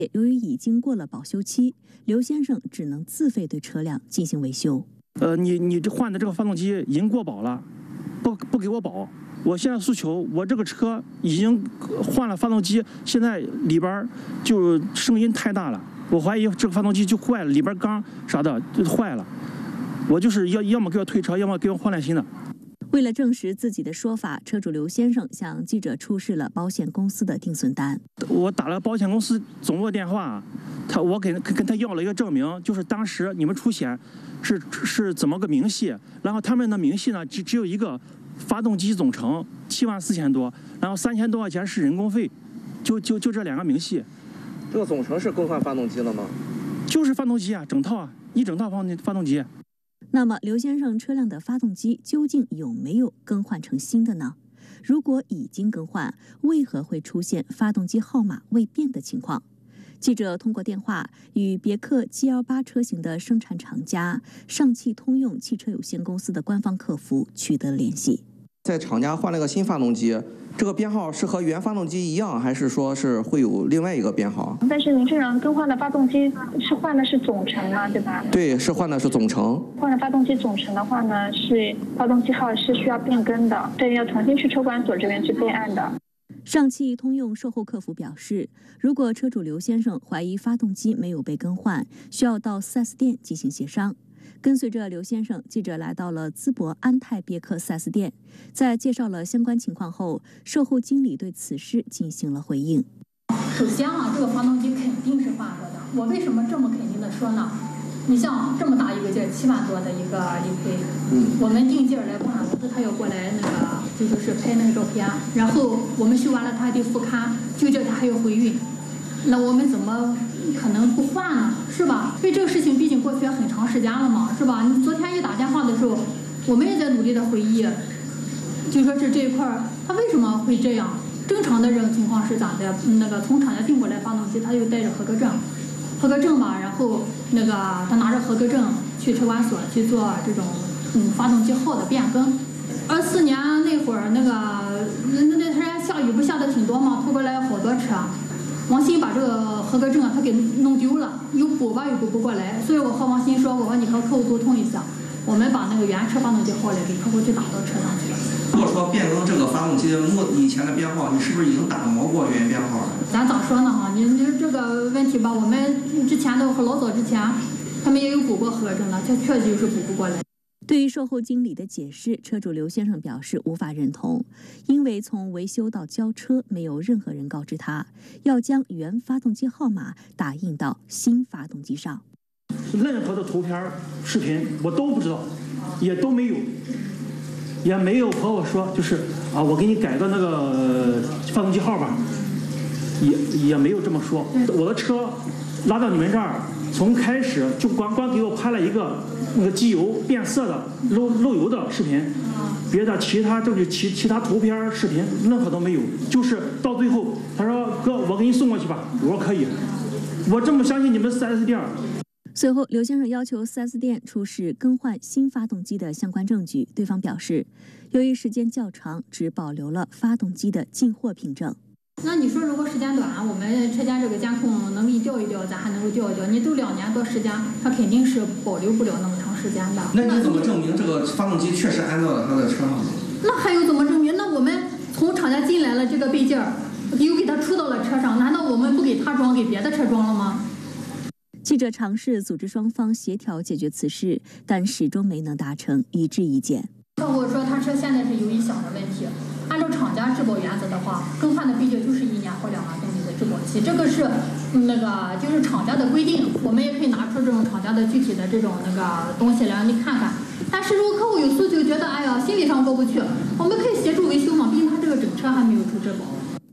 由于已经过了保修期，刘先生只能自费对车辆进行维修。 你这换的这个发动机已经过保了，不给我保。我现在诉求，我这个车已经换了发动机，现在里边就声音太大了，我怀疑这个发动机就坏了，里边缸啥的就坏了。我就是要么给我退车，要么给我换辆新的。 为了证实自己的说法，车主刘先生向记者出示了保险公司的定损单。 我打了保险公司总部电话，我跟他要了一个证明，就是当时你们出险是怎么个明细，然后他们的明细呢只有一个发动机总成74000多，然后3000多块钱是人工费，就这2个明细。 这个总成是更换发动机了吗？ 就是发动机啊，整套啊，一整套发动机。 那么刘先生车辆的发动机究竟有没有更换成新的呢？如果已经更换，为何会出现发动机号码未变的情况？记者通过电话与别克 G18 车型的生产厂家上汽通用汽车有限公司的官方客服取得了联系。 在厂家换了个新发动机，这个编号是和原发动机一样，还是说是会有另外一个编号？ 但是您这样更换的发动机是换的是总成嘛，对吧？ 对，是换的是总成。 换了发动机总成的话呢，是发动机号是需要变更的，这要重新去车管所这边去备案的。 上汽通用售后客服表示，如果车主刘先生怀疑发动机没有被更换，需要到 4S 店进行协商。跟随着刘先生，记者来到了淄博安泰别克 4S 店，在介绍了相关情况后，售后经理对此事进行了回应。 首先这个发动机肯定是换过的。我为什么这么肯定的说呢？你像这么大一个件，7万多的一个理赔，我们定件来保险公司，他要过来就是拍那个照片，然后我们修完了他还得复刊，就叫他还要回运，那我们怎么可能不换呢？是吧？因为这个事情毕竟过去很长时间了嘛，是吧？你昨天一打电话的时候，我们也在努力的回忆，就说是这一块他为什么会这样？正常的这种情况是咋的？从厂家订过来发动机，他就带着合格证吧，然后他拿着合格证去车管所去做这种发动机号的变更。24年那会儿那天下雨不下的挺多嘛，拖过来好多车。王鑫把这个合格证他给弄丢了，有补吧又补不过来，所以我和王鑫说，我说你和客户沟通一下，我们把那个原车发动机号来给客户去打到车上去。 如果说变更这个发动机以前的编号，你是不是已经打磨过原编号了？ 咱咋说呢你这个问题吧，我们之前的和老早之前，他们也有补过合格证的，确实就是补不过来。 对于售后经理的解释，车主刘先生表示无法认同，因为从维修到交车，没有任何人告知他要将原发动机号码打印到新发动机上。 任何的图片、视频我都不知道，也都没有，也没有和我说就是我给你改个那个发动机号吧，也没有这么说。我的车拉到你们这儿，从开始就光给我拍了一个那个机油变色的漏油的视频，别的其他证据、其他图片、视频任何都没有，就是到最后他说哥，我给你送过去吧，我说可以，我这么相信你们 4S 店。 随后，刘先生要求 4S 店出示更换新发动机的相关证据，对方表示，由于时间较长，只保留了发动机的进货凭证。 那你说如果时间短，我们车间这个监控能力调一调，咱还能够调一调。你都2年多时间，它肯定是保留不了那么长时间的。 那你怎么证明这个发动机确实安到了他的车上呢？ 那还有怎么证明？那我们从厂家进来了这个备件，又给他出到了车上，难道我们不给他装，给别的车装了吗？ 记者尝试组织双方协调解决此事，但始终没能达成一致意见。 客户说他车现在是有异响的问题，按照厂家质保原则的话，更换的备件就是1年或2年动力的质保期，这个是就是厂家的规定，我们也可以拿出这种厂家的具体的这种东西来让你看看。但是如果客户有诉求，觉得心理上过不去，我们可以协助维修嘛，毕竟他这个整车还没有出质保。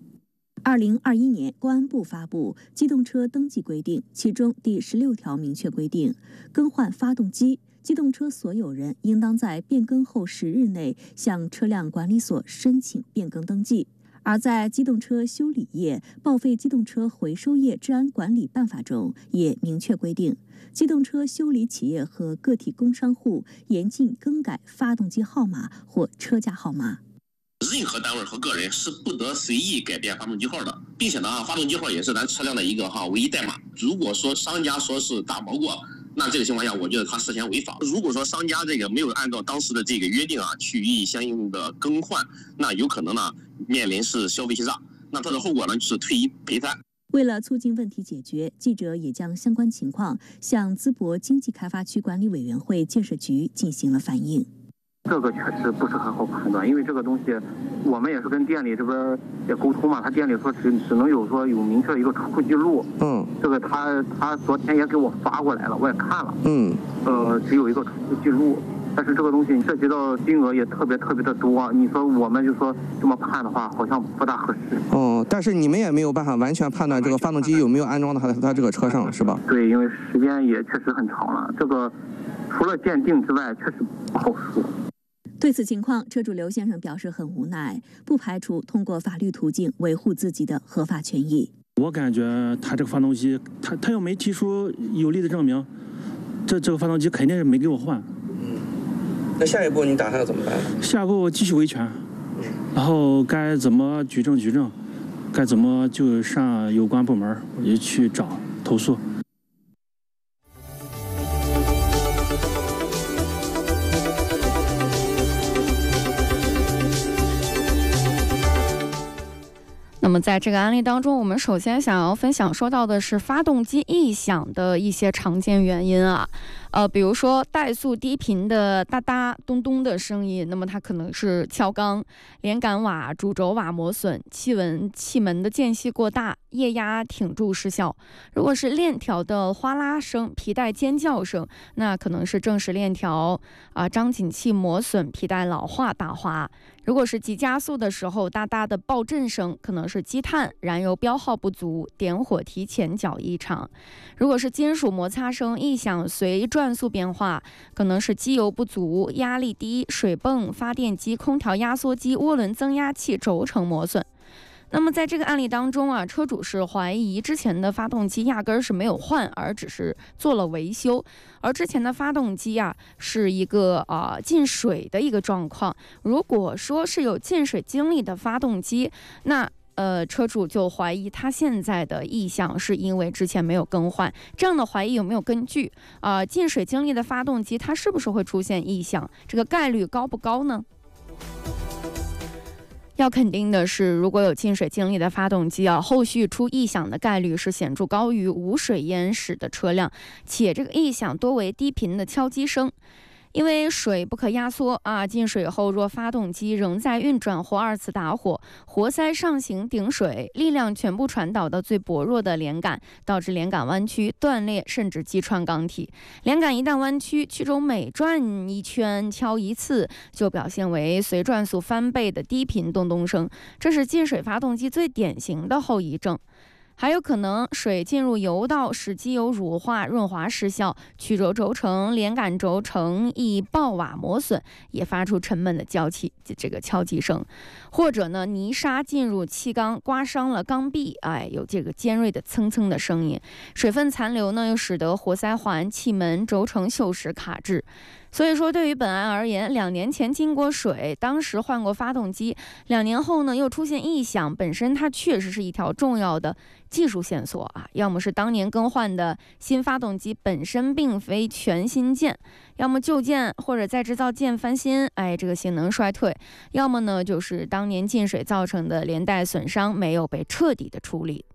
2021年，公安部发布《机动车登记规定》，其中第16条明确规定，更换发动机，机动车所有人应当在变更后10日内向车辆管理所申请变更登记。而在《机动车修理业报废机动车回收业治安管理办法》中也明确规定，机动车修理企业和个体工商户严禁更改发动机号码或车架号码。 任何单位和个人是不得随意改变发动机号的。 并且呢，发动机号也是咱车辆的一个唯一代码。如果说商家说是打磨过，那这个情况下，我觉得他涉嫌违法。如果说商家这个没有按照当时的这个约定去予以相应的更换，那有可能呢面临是消费欺诈，那它的后果呢就是退一赔三。 为了促进问题解决，记者也将相关情况向淄博经济开发区管理委员会建设局进行了反映。 这个确实不是很好判断，因为这个东西我们也是跟店里这边也沟通嘛，他店里说只能有明确的一个出库记录。这个他昨天也给我发过来了，我也看了。只有一个出库记录，但是这个东西涉及到金额也特别的多，你说我们就说这么判的话，好像不大合适。 但是你们也没有办法完全判断这个发动机有没有安装到他这个车上，是吧？ 对，因为时间也确实很长了，这个除了鉴定之外，确实不好说。 对此情况，车主刘先生表示很无奈，不排除通过法律途径维护自己的合法权益。 我感觉他这个发动机，他又没提出有力的证明，这个发动机肯定是没给我换。 那下一步你打算怎么办？ 下一步继续维权，然后该怎么举证，该怎么就上有关部门我就去找投诉。 那么在这个案例当中，我们首先想要分享说到的是发动机异响的一些常见原因比如说怠速低频的哒哒咚咚的声音，那么它可能是撬缸、连杆瓦、主轴瓦磨损、气门的间隙过大、液压挺柱失效。如果是链条的哗啦声、皮带尖叫声，那可能是正时链条张紧器磨损、皮带老化打滑。如果是急加速的时候，哒哒的爆震声，可能是积碳、燃油标号不足、点火提前角异常。如果是金属摩擦声异响随转速变化，可能是机油不足、压力低、水泵、发电机、空调压缩机、涡轮增压器轴承磨损。那么在这个案例当中车主是怀疑之前的发动机压根儿是没有换，而只是做了维修，而之前的发动机是一个进水的一个状况。如果说是有进水经历的发动机，那车主就怀疑他现在的异响是因为之前没有更换，这样的怀疑有没有根据？进水经历的发动机它是不是会出现异响？这个概率高不高呢？要肯定的是，如果有进水经历的发动机后续出异响的概率是显著高于无水淹史的车辆，且这个异响多为低频的敲击声。因为水不可压缩进水后若发动机仍在运转或二次打火，活塞上行顶水，力量全部传导到最薄弱的连杆，导致连杆弯曲、断裂甚至击穿钢体。连杆一旦弯曲，曲轴每转一圈敲一次，就表现为随转速翻倍的低频咚咚声，这是进水发动机最典型的后遗症。还有可能水进入油道，使机油乳化、润滑失效，曲轴轴承、连杆轴承易爆瓦磨损，也发出沉闷的敲击声。或者呢，泥沙进入气缸，刮伤了缸壁，有这个尖锐的蹭蹭的声音。水分残留呢，又使得活塞环、气门、轴承锈蚀卡滞。所以说，对于本案而言，2年前进过水，当时换过发动机，2年后呢又出现异响，本身它确实是一条重要的技术线索要么是当年更换的新发动机本身并非全新件，要么旧件或者再制造件翻新，这个性能衰退，要么呢就是当年进水造成的连带损伤没有被彻底的处理。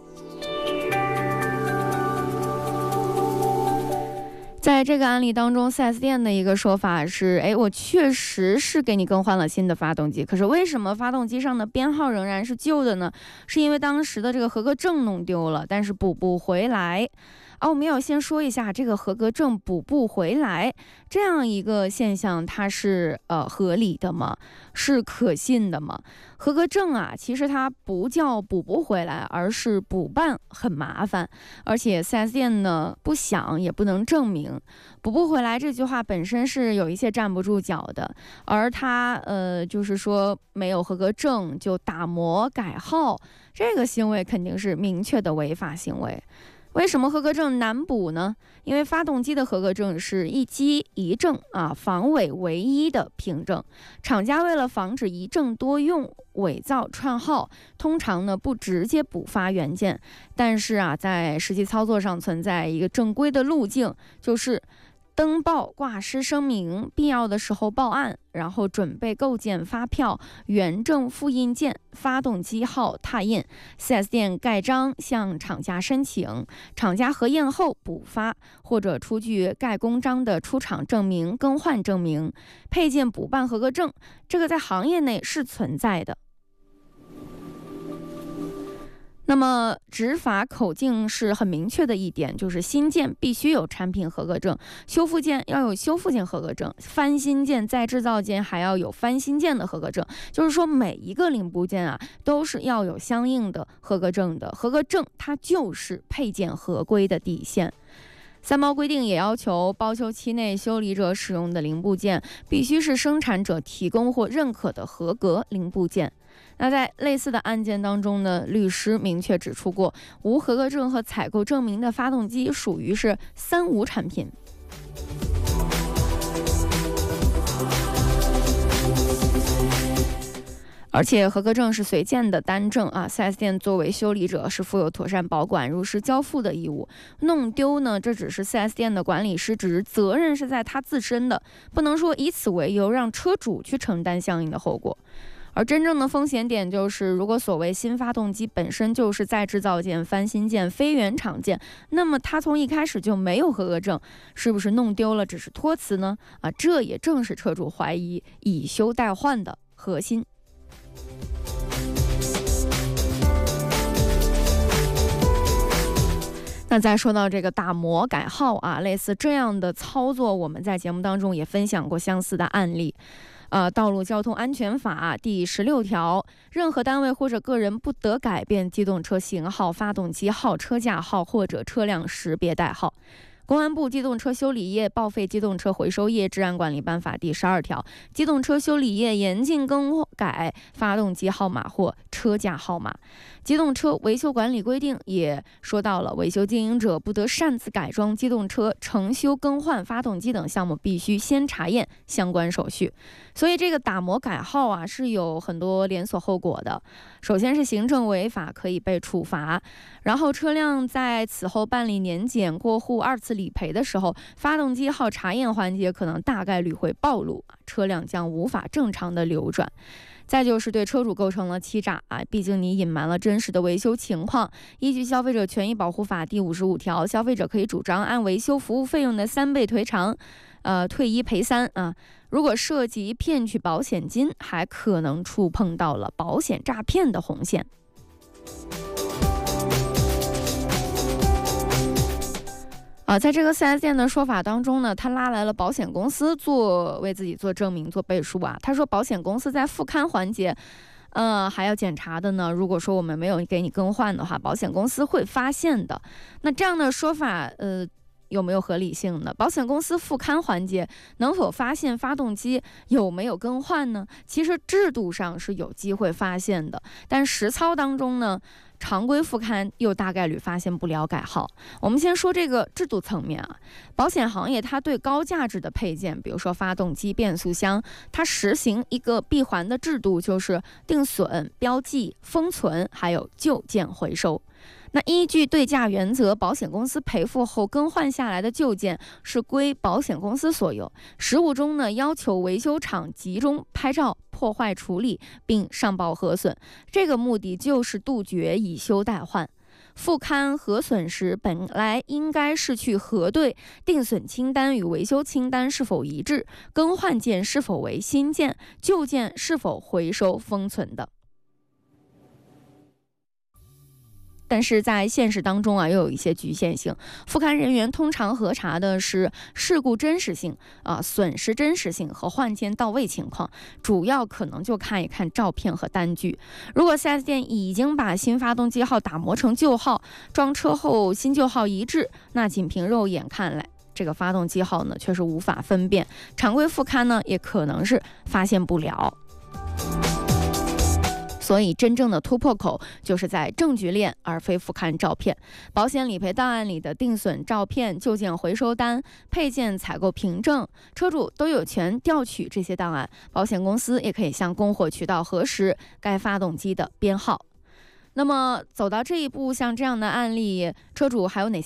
在这个案例当中 4S 店的一个说法是，我确实是给你更换了新的发动机，可是为什么发动机上的编号仍然是旧的呢？是因为当时的这个合格证弄丢了，但是补不回来。我们要先说一下这个合格证补不回来这样一个现象，它是合理的吗？是可信的吗？合格证其实它不叫补不回来，而是补办很麻烦，而且 4S 店呢不想也不能证明。补不回来这句话本身是有一些站不住脚的，而它就是说没有合格证就打磨改号，这个行为肯定是明确的违法行为。 为什么合格证难补呢？因为发动机的合格证是一机一证防伪唯一的凭证。厂家为了防止一证多用、伪造串号，通常呢不直接补发原件，但是在实际操作上存在一个正规的路径，就是登报挂失声明，必要的时候报案，然后准备购件发票、原证复印件、发动机号拓印， 4S 店盖章向厂家申请，厂家核验后补发，或者出具盖公章的出厂证明、更换证明。配件补办合格证，这个在行业内是存在的。那么执法口径是很明确的一点，就是新件必须有产品合格证，修复件要有修复件合格证，翻新件再制造件还要有翻新件的合格证。就是说每一个零部件都是要有相应的合格证的，合格证它就是配件合规的底线。三包规定也要求包修期内修理者使用的零部件必须是生产者提供或认可的合格零部件。那在类似的案件当中呢，律师明确指出过，无合格证和采购证明的发动机属于是3无产品。而且合格证是随件的单证4S 店作为修理者是负有妥善保管、如实交付的义务。弄丢呢，这只是 4S 店的管理失职，责任是在他自身的，不能说以此为由让车主去承担相应的后果。而真正的风险点就是，如果所谓新发动机本身就是再制造件、翻新件、非原厂件，那么它从一开始就没有合格证，是不是弄丢了只是托词呢？这也正是车主怀疑以修代换的核心。那再说到这个打磨改号类似这样的操作，我们在节目当中也分享过相似的案例。道路交通安全法第16条，任何单位或者个人不得改变机动车型号、发动机号、车架号或者车辆识别代号。公安部机动车修理业报废机动车回收业治安管理办法第12条，机动车修理业严禁更改发动机号码或车架号码。机动车维修管理规定也说到了，维修经营者不得擅自改装机动车，承修更换发动机等项目必须先查验相关手续。所以这个打磨改号是有很多连锁后果的。首先是行政违法，可以被处罚，然后车辆在此后办理年检、过户、2次理赔的时候，发动机号查验环节可能大概率会暴露，车辆将无法正常的流转。再就是对车主构成了欺诈毕竟你隐瞒了真实的维修情况。依据《消费者权益保护法》第55条，消费者可以主张按维修服务费用的3倍赔偿，退1赔3如果涉及骗取保险金，还可能触碰到了保险诈骗的红线。在这个 4S 店的说法当中呢，他拉来了保险公司为自己做证明、做背书他说保险公司在复勘环节还要检查的呢，如果说我们没有给你更换的话，保险公司会发现的。那这样的说法有没有合理性呢？保险公司复勘环节能否发现发动机有没有更换呢？其实制度上是有机会发现的，但实操当中呢，常规复勘又大概率发现不了改号。我们先说这个制度层面保险行业它对高价值的配件，比如说发动机、变速箱，它实行一个闭环的制度，就是定损、标记、封存，还有旧件回收。那依据对价原则，保险公司赔付后更换下来的旧件是归保险公司所有。实务中呢，要求维修厂集中拍照、破坏处理，并上报核损。这个目的就是杜绝以修代换。复勘核损时，本来应该是去核对定损清单与维修清单是否一致，更换件是否为新件，旧件是否回收封存的。但是在现实当中又有一些局限性。复勘人员通常核查的是事故真实性损失真实性和换件到位情况，主要可能就看一看照片和单据。如果 4S 店已经把新发动机号打磨成旧号，装车后新旧号一致，那仅凭肉眼看来，这个发动机号呢却是无法分辨，常规复勘呢也可能是发现不了。 所以真正的突破口就是在证据链，而非俯瞰照片。保险理赔档案里的定损照片、旧件回收单、配件采购凭证，车主都有权调取这些档案，保险公司也可以向供货渠道核实该发动机的编号。那么走到这一步，像这样的案例，车主还有哪些